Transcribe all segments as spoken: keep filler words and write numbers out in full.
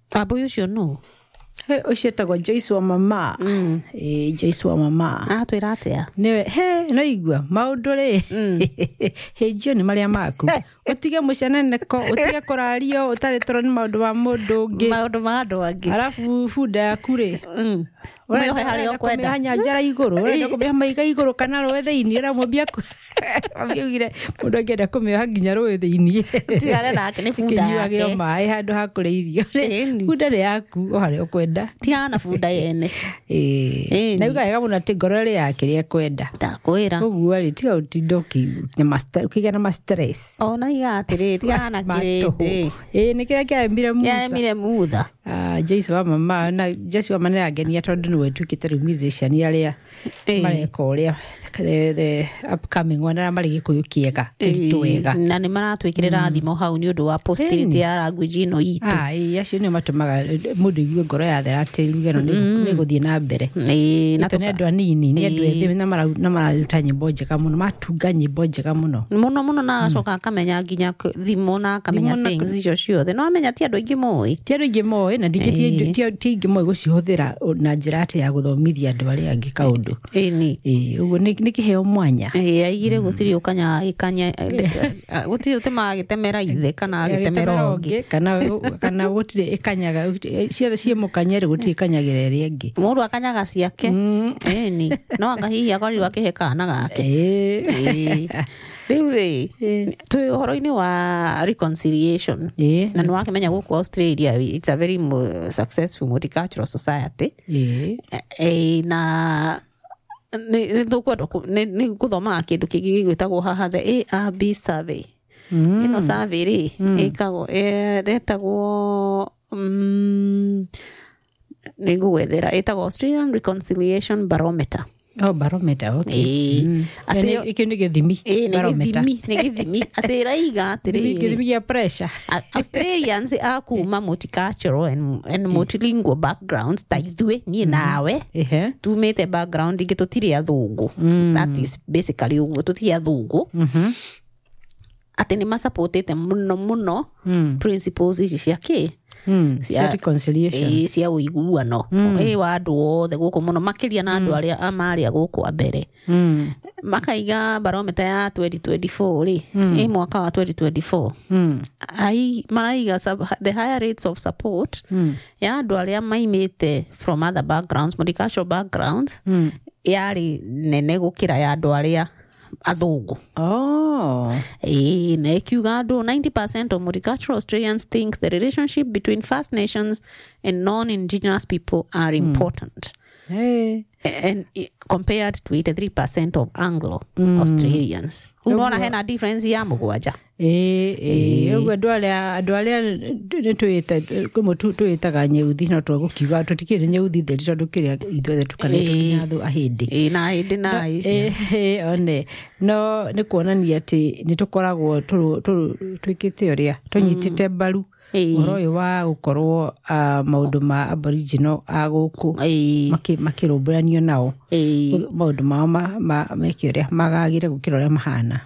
Abo ucio no. He ucio etagwo Joyce wa mama. Mm. Eh, Joyce wa mama. Ah, twira atia. Niwe he no igua maundu ri. He John maria maku. Utige mucananeko, utige kurario, utari toro ni maundu ma mundu ngi. Maundu ma andu angi. Arafu funda yaku ri. Mm. Ora he hari okwenda. Hanya njara iguru, ora kumeha maiga iguru kana roe thiini ra mwambia ku. Abiugire mundu angenda kumeha nginya roe thiini. Tigare nake ni funda yake. Kinyuage mai handu hakure irio. Funda ri yaku o hari okwenda. Tigana na funda yene. Eh. Na uga muno ati ngoro ri yake ri ekwenda. Takwira. Koguo ri tiga utindoki master ukigana ma stress. Ona iga atiri tigana kirete. Eh ni kira kia mbire musa. Ya mire mutha. Ah, Joyce wa mama na Joyce wa mama agenia tondu ni wetu kitari musician yaria mareka uria the upcoming one na mari gikuyu kiega kiritu wega na ni maratwikirira thimo hau ni undu wa posterity ya language ino itu. Ah, yacio ni matumaga mundu igue ngoro ya thera ati ngeno ni guthie na mbere. Eh, na tone andu anini ni andu ethi na mara na mararuta nyimbo njega muno matunga nyimbo njega muno muno muno na acoka akamenya nginya thimo na akamenya things icio ciothe no amenya ti andu aingi moi ti andu aingi moi na ndingiti ti aingi moi gucihuthira na njira ati ya guthomithia andu aria angi kaundu. Eh ni eh uguo ni ni kiheo mwanya. Eh aigire gutiri ukanya ikanya gutiri utema agitemera ithe kana agitemera ongi kana kana gutiri ikanyaga ciothe cie mukanyere gutiri ikanyagira ria ingi mundu akanyaga ciake. Eh ni no anga hihi akori wakihe kana gake. Eh riu ri twi uhoro-ini wa reconciliation na no akimenya guku Australia it's a very successful multicultural society. Eh eh na ni tukwenda ni kuthoma kindu kingi gwitagwo haha the A R B survey. Ino survey ri ikago etagwo ni gwethera etagwo Australian Reconciliation Barometer. Oh, barometer, okay. Mm. Ati iki ni githimi. Barometer. Ni githimi. Ati raiga atiri. Githimi ya pressure. Australians are kuma multicultural and, and multilingual backgrounds ta ithue ni nawe. Ehe. Tumete background ingi tutiri athungu. That is basically uguo tutiri athungu. Mhm. Ati ni masupportete muno muno principles ici cia ki. Mm, cia reconciliation. Eh, cia uiguano. Eh, wa andu othe guku muno makiria na andu aria amaria guku ambere. Mm. Makaiga barometer ya twenty twenty-four ri. Eh, mwaka wa twenty twenty-four. Mm. Ai maraiga the higher rates of support ya andu aria maimite from other backgrounds, multicultural backgrounds. Mm. Yari nene gukira ya andu aria athungu. Oh. Eh, na ikiuga andu ninety percent of multicultural Australians think the relationship between First Nations and non-Indigenous people are important. Mm. Hey. And uh, compared to eighty-three percent of Anglo mm. Australians. Unaona hena difference ya mugwanja. Eh eh ugo andu aria andu aria ni twita kumu twitaga nyeuthi no twagukiuga tutikire nyeuthi theri tondu kiria ithuothe tukanete nyathu ahindi. Eh na ahindi na ici. Eh one no ni kuonania ati ni tukoragwo twikite uria tunyitite mbaru uhoro uyu wa gukorwo maundu ma Aboriginal aguku makirumburanio nao maundu mao meke uria magagire gukira uria mahana.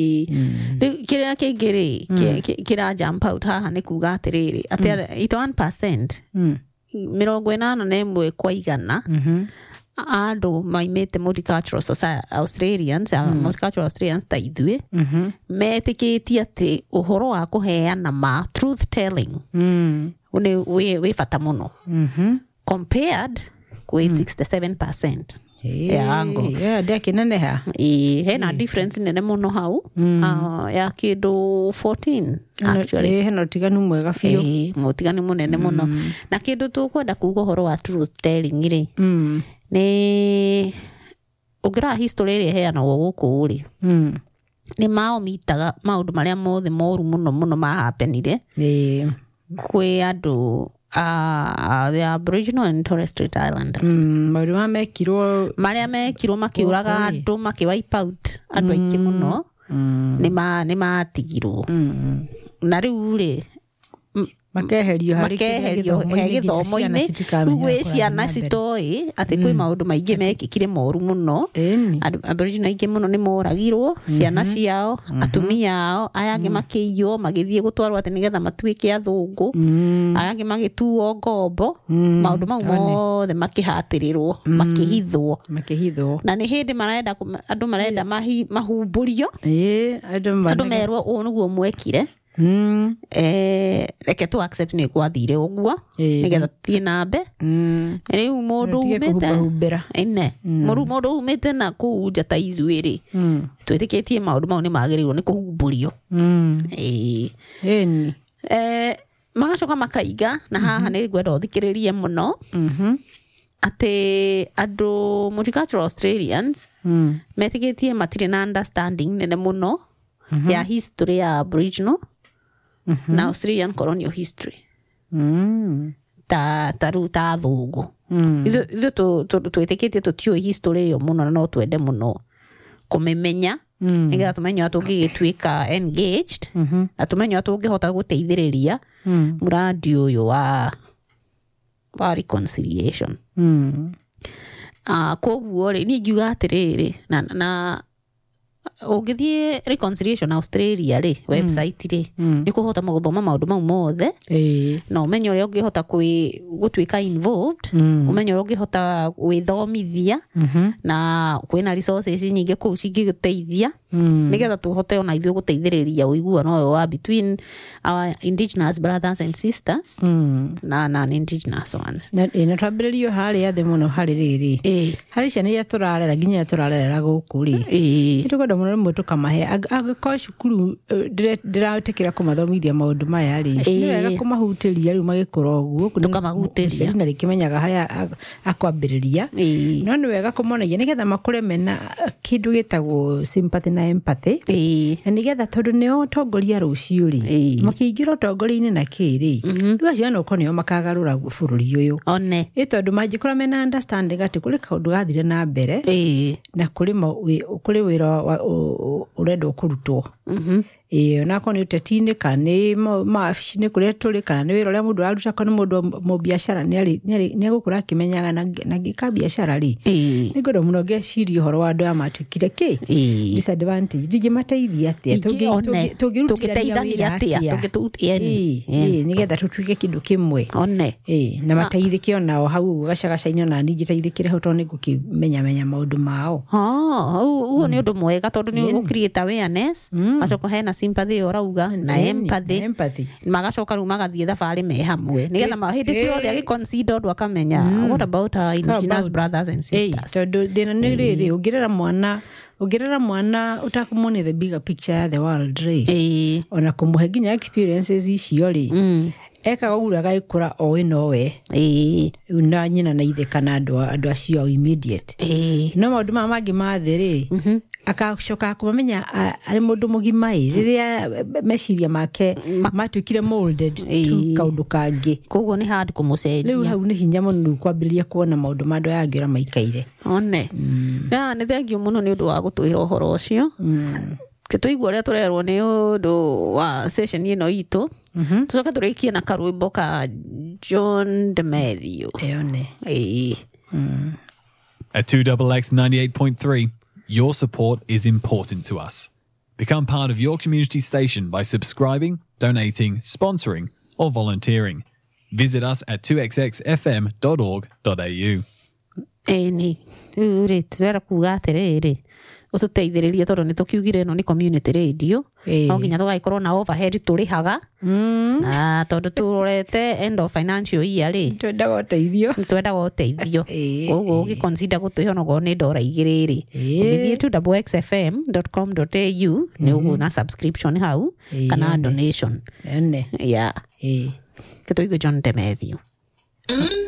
Kiria kingiri kira jump out haha ni kuga atiriri ati eighty-one percent mirongo inana na imwe kwa igana andu maimete multicultural society Australians mm. multicultural Australians ta ithue mm-hmm. metikitie ati uhoro wa kuheana ma truth telling mm. une we we fata muno mm-hmm. compared with mm. sixty-seven percent. Hey, ya ango yeah deki nene ha eh hena hey. difference nene muno hau mm. uh, ya kidu fourteen actually eh hena tiganu mwega fio eh mutiganu munene muno mm. na kidu tu kwenda kugo horo wa truth telling ri mm. ni ugira history ri heana wo guku ri mm. ni mao mitaga maundu maria mothe moru muno muno ma happenire eh kwe andu Uh, the Aboriginal and Torres Strait Islanders. Mm, mauri ma mekirwo maria mekirwo makiuraga andu makiwipe out andu aingi muno ni ma ni matigirwo na riu ri makeherio harĩ makeherio he gĩthomo-inĩ rĩu gwĩ ciana citoĩ atĩ kwĩ maũndũ maingĩ mekĩkire moru mũno. Aboriginal aingĩ mũno nĩ moragirwo, ciana ciao, atumia ao, aya angĩ makĩiywo magĩthiĩ gũtwarwo atĩ nĩgetha matuĩke athũngũ, aya angĩ magĩtuo ngombo, maũndũ mau mothe makĩhatĩrĩrwo, makĩhithwo makĩhithwo na nĩ hĩndĩ marenda andũ marenda mahumbũrio, andũ merwo ũũ nĩguo mwekire. Mm. Eh, reke tu accept nĩ gwathire ũguo nĩgetha tuthiĩ na mbe. Rĩu mũndũ umĩte ene mũndũ umĩte na kũu nja ta ithuĩ rĩ, twĩtĩkĩtie maũndũ mau nĩ magĩrĩirwo nĩ kũhumbũrio. Eh, magacoka makaiga na haha nĩ ngwenda ũthikĩrĩrie mũno atĩ andũ multicultural Australians metĩkĩtie matirĩ na understanding nene mũno ya history ya Aboriginal Mm-hmm. na Australian colonial history. Mm. Ta taru ta thũgũ. Ithuĩ twĩtĩkĩtie tũtiũĩ history ĩyo mũno na no twende mũno kũmĩmenya nĩgetha tũmenye atĩ tũngĩgĩtuĩka engaged na tũmenye atĩ tũngĩhota gũteithĩrĩria mũrandi ũyũ wa wa reconciliation. Koguo rĩ niĩ ngiuga atĩrĩrĩ na na ũngĩthiĩ reconciliation Australia rĩ website rĩ nĩ kũhota gũthoma maũndũ mau mothe na ũmenye ũrĩa ũngĩhota gũtuĩka involved, ũmenye ũrĩa ũngĩhota gwĩthomithia na kwĩna resources nyingĩ kũu cingĩgũteithia nĩgetha tũhote ona ithuĩ gũteithĩrĩria ũiguano ũyũ wa between our indigenous brothers and sisters na non-indigenous ones. Na twambĩrĩrio harĩa thĩ mũno harĩ rĩrĩ harĩ ciana iria tũrarera nginya tũrarera gũkũ rĩ nĩ tũkwenda mũno rĩmwe tũkamahe angĩkorwo cukuru ndĩratĩkĩra kũmathomithia maũndũ maya rĩ nĩ wega kũmahutĩria rĩu magĩkũra ũguo tũkamahutĩria na rĩkĩmenyaga harĩa akwambĩrĩria no nĩ wega kũmonagia nĩgetha makũre mena kĩndũ gĩtagwo sympathy na empathy na nĩgetha tondũ nĩo ũtongoria rũciũ rĩ makĩingĩra ũtongoria-inĩ na kĩrĩ rĩu acio no ũkorwo nĩo makagarũra bũrũri ũyũ one ĩ tondũ mangĩkorwo mena understanding atĩ kũrĩ kaũndũ gathire na mbere na kũrĩ kũrĩ wĩra ũrendwo kũrutwo ĩyo nakorwo nĩ ũteti-inĩ kana nĩ mawabici-inĩ kũrĩa tũrĩ kana nĩ wĩra ũrĩa mũndũ araruta kana nĩ mũndũ mũbiacara nĩ agũkũra akĩmenyaga na ngĩka biacara rĩ nĩ ngwenda mũno ngeciria ũhoro wa andũ aya matuĩkire kĩ disadvantage ndingĩmateithia atĩa tũngĩrutithania wĩra atĩa nĩgetha tũtuĩke kĩndũ kĩmwe na mateithĩke onao hau ũguo gacagaca-inĩ ona ningĩ teithĩkĩre hau tondũ nĩ ngũkĩmenyamenya maũndũ mao. Ũguo nĩ ũndũ mwega tondũ nĩ ũgũ-create awareness macoka hena sympathy orauga na empathy magacoka rĩu magathiĩ thabarĩ me hamwe nĩgetha hĩndĩ ciothe agĩconsider ũndũ akamenya what about our indigenous brothers and sisters. Tondũ thĩna nĩ rĩrĩ ũngĩrera mwana ũngĩrera mwana ũtakũmuonia the bigger picture ya the world rĩ ona kũmũhe nginya experiences icio rĩ eka ũguo agagĩkũra oĩ nowe na nyina na ithe kana andũ acio au immediate no maũndũ maya mangĩ mathe rĩ akacoka kũmamenya arĩ mũndũ mũgima ĩ rĩrĩa meciria make matuĩkire molded to kaũndũ kangĩ koguo nĩ hard kũmũcenjia rĩu hau nĩ hinya mũno kwambĩrĩria kuona maũndũ ma andũ aya angĩ ũrĩa maikaire one na nĩ thengiũ mũno nĩ ũndũ wa gũtwĩra ũhoro ũcio tũigua ũrĩa tũrerwo nĩ ũndũ wa session ĩno itũ tũcoke tũrĩkie na karwĩmbo ka John DeMathew one At two X X ninety-eight point three, your support is important to us. Become part of your community station by subscribing, donating, sponsoring, or volunteering. Visit us at two x x f m dot org dot a u. Eni, rĩ tũrera kuga atĩrĩrĩ ũtũteithĩrĩrie tondũ nĩ tũkiugire ĩno nĩ community radio no nginya tũgagĩkorwo na overhead tũrĩhaga na tondũ tũrorete end of financial year rĩ twendaga ũteithio twendaga ũteithio koguo ũgĩconsider gũtũhe onokorwo nĩ ndora igĩrĩ rĩ ũgĩthiĩ two x x f m dot com dot a u nĩ ũguo subscription hau kana donation ene ya kĩtũigwe John DeMathew.